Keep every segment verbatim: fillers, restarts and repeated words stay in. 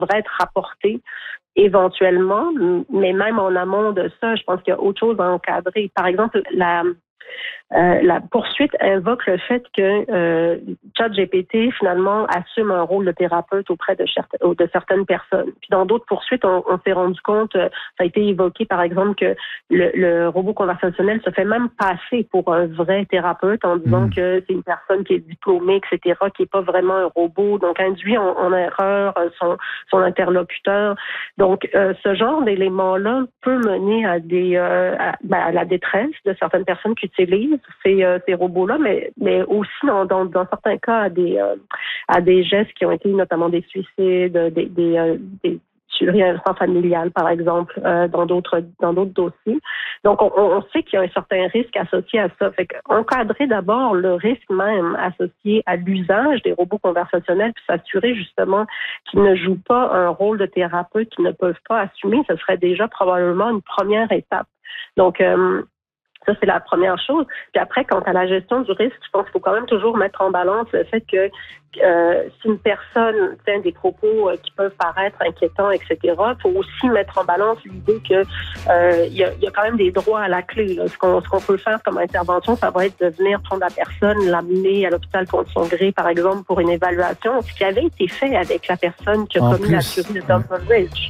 devrait être rapporté éventuellement, mais même en amont de ça, je pense qu'il y a autre chose à encadrer. Par exemple, la Euh, la poursuite invoque le fait que euh, ChatGPT, finalement, assume un rôle de thérapeute auprès de, cher- de certaines personnes. Puis dans d'autres poursuites, on, on s'est rendu compte, euh, ça a été évoqué, par exemple, que le, le robot conversationnel se fait même passer pour un vrai thérapeute en disant mmh. que c'est une personne qui est diplômée, et cetera, qui n'est pas vraiment un robot, donc induit en, en erreur son, son interlocuteur. Donc, euh, ce genre d'élément-là peut mener à, des, euh, à, ben, à la détresse de certaines personnes qui utilisent ces, euh, ces robots-là, mais, mais aussi dans, dans, dans certains cas à des, euh, à des gestes qui ont été notamment des suicides, des, des, euh, des tueries intrafamiliales, par exemple, euh, dans d'autres dans d'autres dossiers. Donc, on, on sait qu'il y a un certain risque associé à ça. Fait qu'encadrer d'abord le risque même associé à l'usage des robots conversationnels, puis s'assurer justement qu'ils ne jouent pas un rôle de thérapeute, qu'ils ne peuvent pas assumer, ce serait déjà probablement une première étape. Donc, euh, ça, c'est la première chose. Puis après, quant à la gestion du risque, je pense qu'il faut quand même toujours mettre en balance le fait que euh, si une personne tient des propos euh, qui peuvent paraître inquiétants, et cetera, il faut aussi mettre en balance l'idée que euh, il y a, y a quand même des droits à la clé. Là. Ce qu'on, ce qu'on peut faire comme intervention, ça va être de venir prendre la personne, l'amener à l'hôpital contre son gré, par exemple, pour une évaluation, ce qui avait été fait avec la personne qui a en commis plus, la tuerie de Dumfries Ridge.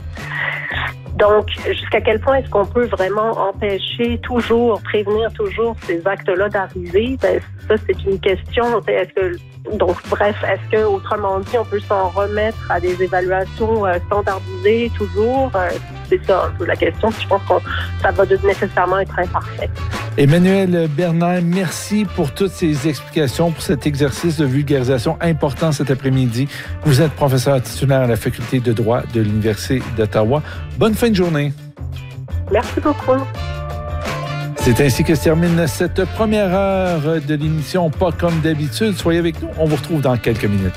Donc, jusqu'à quel point est-ce qu'on peut vraiment empêcher toujours, prévenir toujours ces actes-là d'arriver? Ben, ça, c'est une question. Est-ce que, donc, bref, est-ce que, autrement dit, on peut s'en remettre à des évaluations euh, standardisées toujours? Euh, c'est ça un peu la question. Je pense que ça va nécessairement être imparfait. Emmanuelle Bernard, merci pour toutes ces explications, pour cet exercice de vulgarisation important cet après-midi. Vous êtes professeur titulaire à la Faculté de droit de l'Université d'Ottawa. Bonne fin de journée. Merci beaucoup. C'est ainsi que se termine cette première heure de l'émission Pas comme d'habitude. Soyez avec nous. On vous retrouve dans quelques minutes.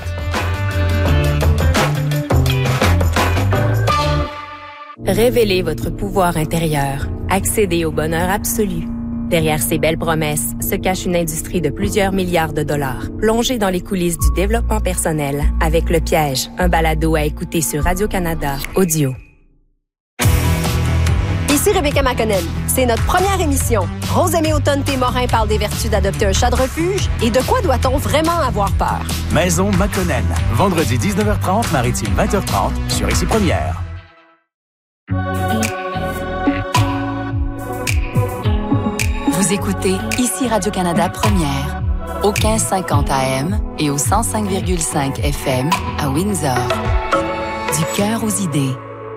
Révélez votre pouvoir intérieur. Accédez au bonheur absolu. Derrière ces belles promesses se cache une industrie de plusieurs milliards de dollars. Plongez dans les coulisses du développement personnel avec Le Piège, un balado à écouter sur Radio-Canada Audio. Ici Rebecca McConnell. C'est notre première émission. Rose-Aimée Automne-Témorin parle des vertus d'adopter un chat de refuge et de quoi doit-on vraiment avoir peur. Maison McConnell. Vendredi dix-neuf heures trente, Maritime vingt heures trente, sur Ici Première. Vous écoutez Ici Radio-Canada Première, au quinze cinquante A M et au cent cinq virgule cinq F M à Windsor. Du cœur aux idées.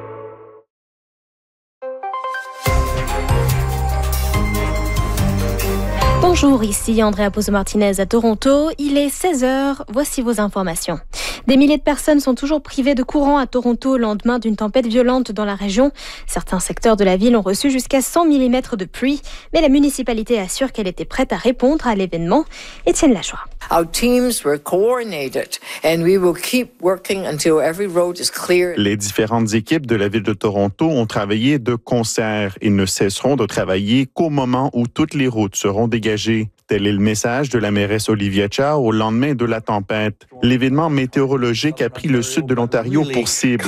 Bonjour, ici Andrea Pouso-Martinez à Toronto. Il est seize heures, voici vos informations. Des milliers de personnes sont toujours privées de courant à Toronto au lendemain d'une tempête violente dans la région. Certains secteurs de la ville ont reçu jusqu'à cent millimètres de pluie, mais la municipalité assure qu'elle était prête à répondre à l'événement. Étienne Lajoie. Our teams were coordinated and we will keep working until every road is clear. Les différentes équipes de la ville de Toronto ont travaillé de concert et ne cesseront de travailler qu'au moment où toutes les routes seront dégagées. Tel est le message de la mairesse Olivia Chow au lendemain de la tempête. L'événement météorologique a pris le sud de l'Ontario pour cible.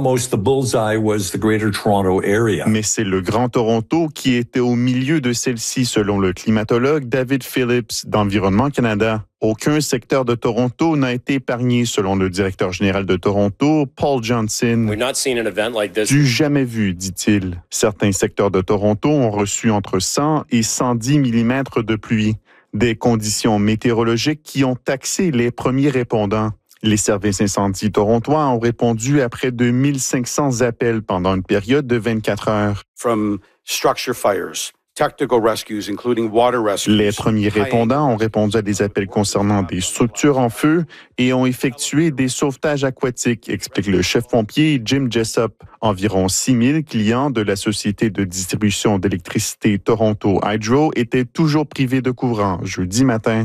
Mais c'est le Grand Toronto qui était au milieu de celle-ci, selon le climatologue David Phillips d'Environnement Canada. Aucun secteur de Toronto n'a été épargné, selon le directeur général de Toronto, Paul Johnson. Du jamais vu, dit-il. Certains secteurs de Toronto ont reçu entre cent et cent dix millimètres de pluie. Des conditions météorologiques qui ont taxé les premiers répondants. Les services incendies torontois ont répondu à près de mille cinq cents appels pendant une période de vingt-quatre heures. From structure fires. Les premiers répondants ont répondu à des appels concernant des structures en feu et ont effectué des sauvetages aquatiques, explique le chef pompier Jim Jessup. Environ six mille clients de la Société de distribution d'électricité Toronto Hydro étaient toujours privés de courant jeudi matin.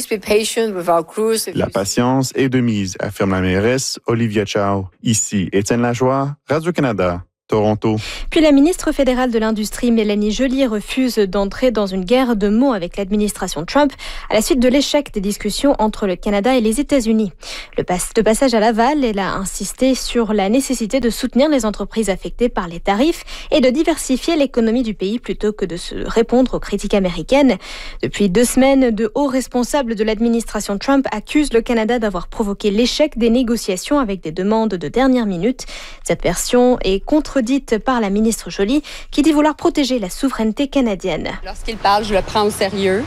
La patience est de mise, affirme la mairesse Olivia Chow. Ici, Étienne Lajoie, Radio-Canada. Toronto. Puis la ministre fédérale de l'Industrie, Mélanie Joly, refuse d'entrer dans une guerre de mots avec l'administration Trump à la suite de l'échec des discussions entre le Canada et les États-Unis. Le pass- de passage à Laval, elle a insisté sur la nécessité de soutenir les entreprises affectées par les tarifs et de diversifier l'économie du pays plutôt que de se répondre aux critiques américaines. Depuis deux semaines, de hauts responsables de l'administration Trump accusent le Canada d'avoir provoqué l'échec des négociations avec des demandes de dernière minute. Cette version est contre dite par la ministre Joly, qui dit vouloir protéger la souveraineté canadienne. Lorsqu'il parle, je le prends au sérieux.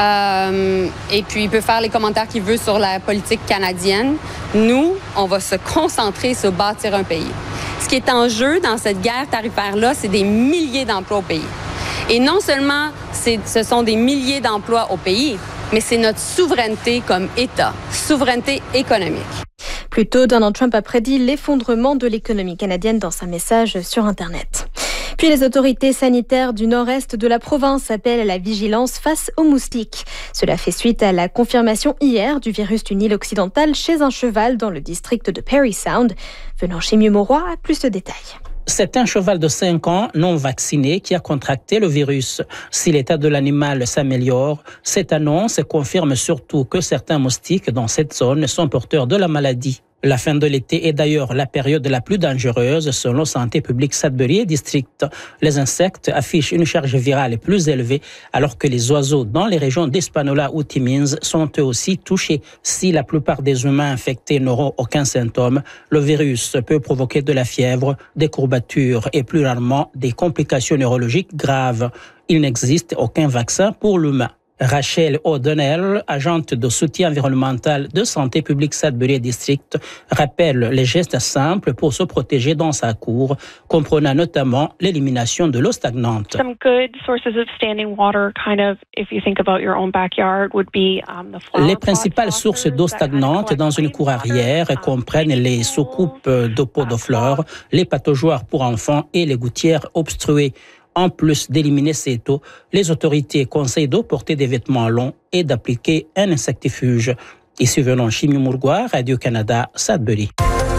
Euh, et puis, il peut faire les commentaires qu'il veut sur la politique canadienne. Nous, on va se concentrer sur bâtir un pays. Ce qui est en jeu dans cette guerre tarifaire-là, c'est des milliers d'emplois au pays. Et non seulement c'est, ce sont des milliers d'emplois au pays, mais c'est notre souveraineté comme État, souveraineté économique. Plus tôt, Donald Trump a prédit l'effondrement de l'économie canadienne dans un message sur Internet. Puis les autorités sanitaires du nord-est de la province appellent à la vigilance face aux moustiques. Cela fait suite à la confirmation hier du virus d'une île occidentale chez un cheval dans le district de Parry Sound. Venant chez Mieux Mauroy, à plus de détails. C'est un cheval de cinq ans non vacciné qui a contracté le virus. Si l'état de l'animal s'améliore, cette annonce confirme surtout que certains moustiques dans cette zone sont porteurs de la maladie. La fin de l'été est d'ailleurs la période la plus dangereuse selon Santé publique Sudbury District. Les insectes affichent une charge virale plus élevée alors que les oiseaux dans les régions d'Espanola ou Timmins sont eux aussi touchés. Si la plupart des humains infectés n'auront aucun symptôme, le virus peut provoquer de la fièvre, des courbatures et plus rarement des complications neurologiques graves. Il n'existe aucun vaccin pour l'humain. Rachel O'Donnell, agente de soutien environnemental de Santé publique Sudbury District, rappelle les gestes simples pour se protéger dans sa cour, comprenant notamment l'élimination de l'eau stagnante. Some good sources of standing water, kind of, if you think about your own backyard, would be um, the flower. Les principales sources d'eau stagnante dans une cour arrière comprennent les soucoupes de pots de fleurs, les pataugeoires pour enfants et les gouttières obstruées. En plus d'éliminer cette eau, les autorités conseillent de porter des vêtements longs et d'appliquer un insectifuge. Ici venant Chimie Mourgois, Radio-Canada, Sudbury.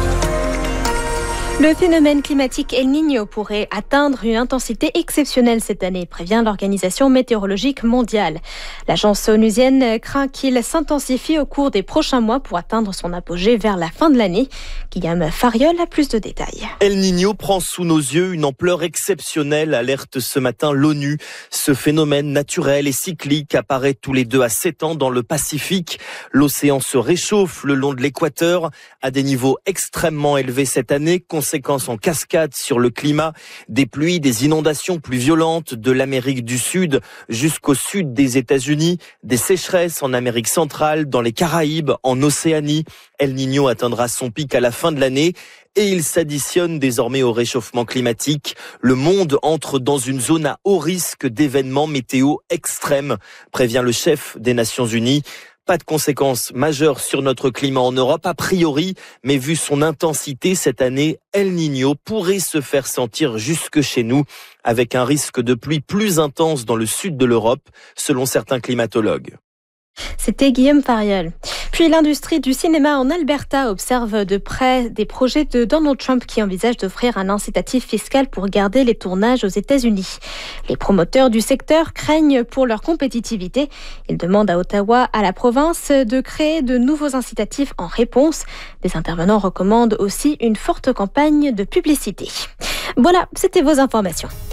Le phénomène climatique El Niño pourrait atteindre une intensité exceptionnelle cette année, prévient l'Organisation météorologique mondiale. L'agence onusienne craint qu'il s'intensifie au cours des prochains mois pour atteindre son apogée vers la fin de l'année. Guillaume Fariol a plus de détails. El Niño prend sous nos yeux une ampleur exceptionnelle, alerte ce matin l'ONU. Ce phénomène naturel et cyclique apparaît tous les deux à sept ans dans le Pacifique. L'océan se réchauffe le long de l'équateur à des niveaux extrêmement élevés cette année, conséquences en cascade sur le climat, des pluies, des inondations plus violentes de l'Amérique du Sud jusqu'au sud des États-Unis, des sécheresses en Amérique centrale, dans les Caraïbes, en Océanie. El Niño atteindra son pic à la fin de l'année et il s'additionne désormais au réchauffement climatique. Le monde entre dans une zone à haut risque d'événements météo extrêmes, prévient le chef des Nations Unies. Pas de conséquences majeures sur notre climat en Europe, a priori, mais vu son intensité cette année, El Niño pourrait se faire sentir jusque chez nous, avec un risque de pluie plus intense dans le sud de l'Europe, selon certains climatologues. C'était Guillaume Fariol. Puis l'industrie du cinéma en Alberta observe de près des projets de Donald Trump qui envisage d'offrir un incitatif fiscal pour garder les tournages aux États-Unis. Les promoteurs du secteur craignent pour leur compétitivité. Ils demandent à Ottawa, à la province, de créer de nouveaux incitatifs en réponse. Des intervenants recommandent aussi une forte campagne de publicité. Voilà, c'était vos informations.